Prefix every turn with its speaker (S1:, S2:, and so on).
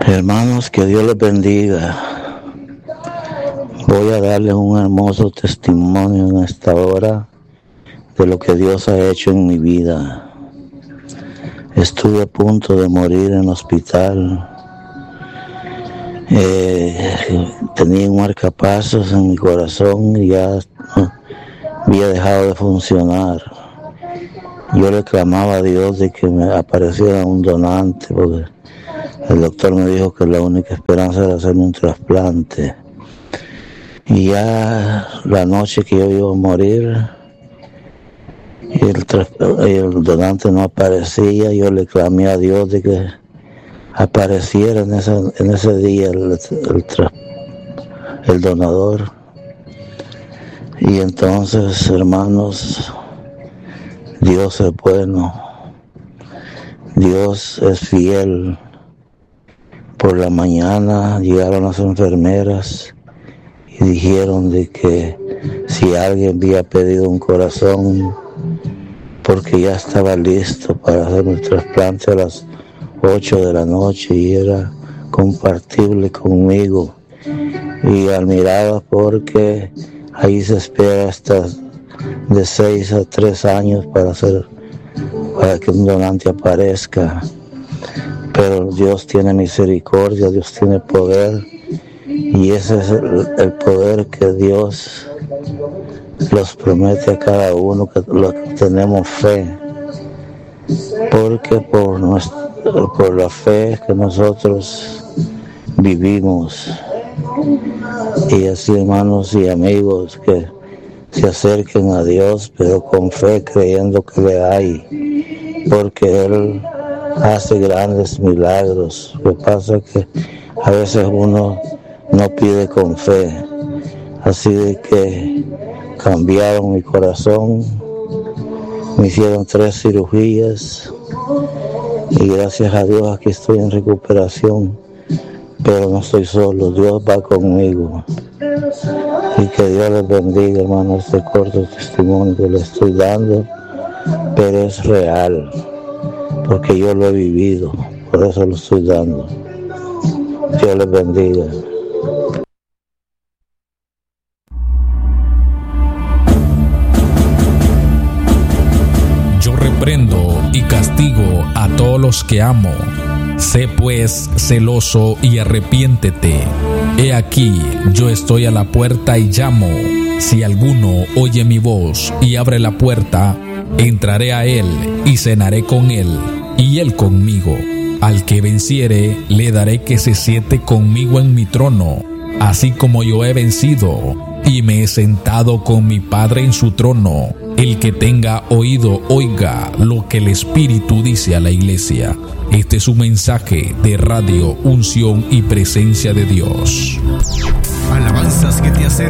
S1: Hermanos, que Dios les bendiga. Voy a darles un hermoso testimonio en esta hora de lo que Dios ha hecho en mi vida. Estuve a punto de morir en el hospital. Tenía un marcapasos en mi corazón y ya había dejado de funcionar. Yo le clamaba a Dios de que me apareciera un donante, porque el doctor me dijo que la única esperanza era hacerme un trasplante. Y ya la noche que yo iba a morir, el donante no aparecía. Yo le clamé a Dios de que apareciera en ese día el donador. Y entonces, hermanos, Dios es bueno, Dios es fiel. Por la mañana llegaron las enfermeras y dijeron de que si alguien había pedido un corazón, porque ya estaba listo para hacer el trasplante a las 8 de la noche y era compartible conmigo. Y admiraba porque ahí se espera hasta de 6 a 3 años para que un donante aparezca. Pero Dios tiene misericordia, Dios tiene poder, y ese es el poder que Dios los promete a cada uno, que tenemos fe, porque por la fe que nosotros vivimos. Y así, hermanos y amigos, que se acerquen a Dios, pero con fe, creyendo que le hay, porque Él hace grandes milagros. Lo que pasa es que a veces uno no pide con fe. Así de que cambiaron mi corazón, me hicieron 3 cirugías y gracias a Dios aquí estoy en recuperación, pero no estoy solo, Dios va conmigo. Y que Dios les bendiga, hermanos, este corto testimonio que les estoy dando, pero es real, porque yo lo he vivido, por eso lo estoy dando. Dios les bendiga.
S2: Yo reprendo y castigo a todos los que amo. Sé pues celoso y arrepiéntete. He aquí, yo estoy a la puerta y llamo. Si alguno oye mi voz y abre la puerta, entraré a él y cenaré con él, y él conmigo. Al que venciere, le daré que se siente conmigo en mi trono, así como yo he vencido, y me he sentado con mi Padre en su trono. El que tenga oído, oiga lo que el Espíritu dice a la iglesia. Este es un mensaje de Radio Unción y Presencia de Dios.
S3: Alabanzas que te acercan.